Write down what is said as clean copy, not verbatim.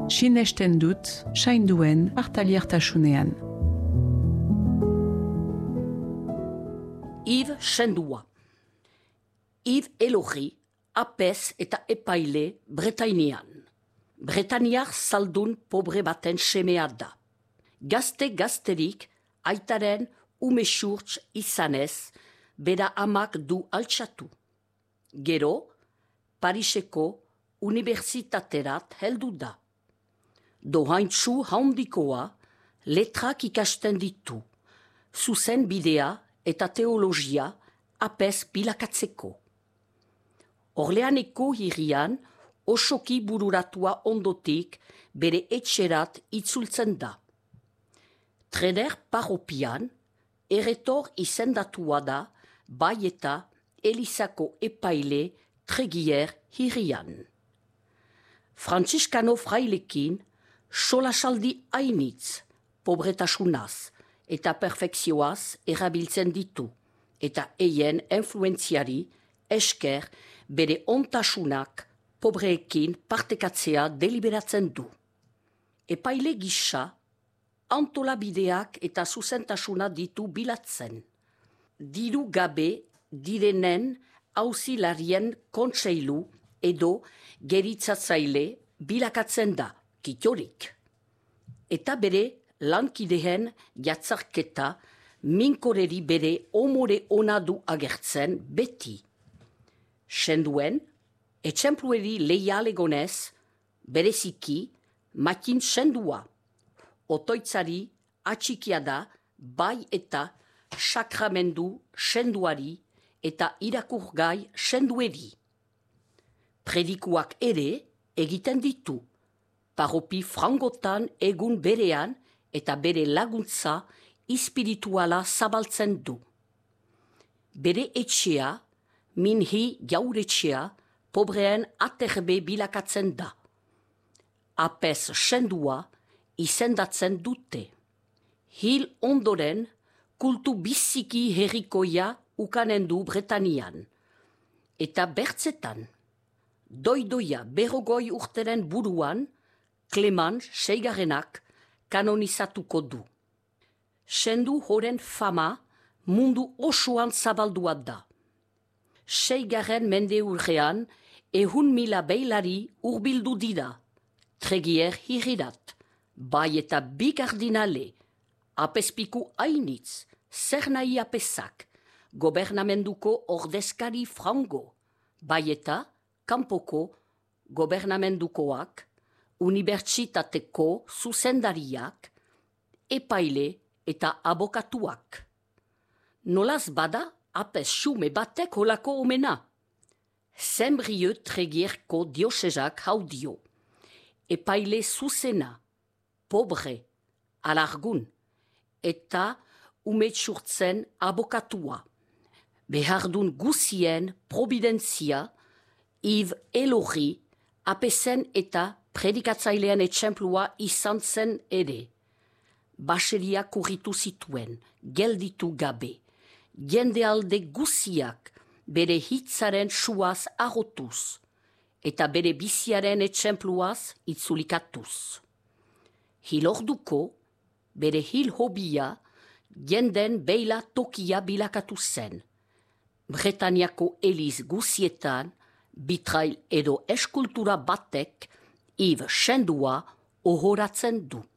Sinesten dut, sainduen partaliertasunean. Yves Sendua. Yves Elorri, apez eta epaile Bretainian. Bretainiar zaldun pobre baten semea da. Gazterik aitaren umesurtz izanez, bera amak du altxatu. Gero, Pariseko unibertsitaterat heldu da. Dohaintzu handikoa letrak ikasten ditu, zuzen bidea eta teologia apez bilakatzeko. Orleaneko hirian osoki bururatua ondotik bere etxerat itzultzen da. Treder parropian, erretor izendatua da, bai eta Elizako epaile Tregier hirian. Frantziskano frailekin, solasaldi hainitz, pobretasunaz eta perfekzioaz erabiltzen ditu, eta eien influenziari esker bere ontasunak pobreekin partekatzea deliberatzen du. Epaile gisa, antolabideak eta zuzentasuna ditu bilatzen. Diru gabe direnen auzilarien kontseilu edo geritzatzaile bilakatzen da, kitorik. Eta bere lankideen jatzarketa minkoreri bere omore ona du agertzen beti. Senduen, etxemplueri leialegonez, bereziki, makin sendua. Otoitzari atxikia da, bai eta sakramendu senduari eta irakurgai sendueri. Predikuak ere egiten ditu, paropi frangotan egun berean eta bere laguntza espirituala zabaltzen du. Bere etxea, minhi jauretxea, pobreen aterbe bilakatzen da. Apez sendua izendatzen dute. Hil ondoren, kultu biziki herrikoia ukanen du Bretanian. Eta bertzetan, doidoia berrogoi urteren buruan, Clement seigarrenak kanonizatuko du. Sendu horen fama mundu osoan zabaldua da. Seigarren mendeurrean 100.000 beilari urbildu dira, Tregier hirirat, bai eta bi kardinale, apezpiku hainitz, zer nahi apezak, gobernamenduko ordezkari frango, bai eta kanpoko gobernamendukoak, unibertsitateko zuzendariak, epaile eta abokatuak. Nolaz bada, apez xume batek holako omena. Zembrieu Tregierko diosezak haudio. Epaile zuzena, pobre, alargun, eta umetsurtzen abokatua. Behardun guzien providentzia, Yves Elorri, apezen eta predikatzailean etxemplua izan zen ere. Baseria kurritu zituen, gelditu gabe. Jendealde guziak bere hitzaren suaz arrotuz, eta bere biziaren etxempluaz itzulikatuz. Hilorduko, bere hil hobia, jenden beila tokia bilakatu zen. Bretaniako eliz guzietan, bitrail edo eskultura batek Yves Sendua ohoratzen du.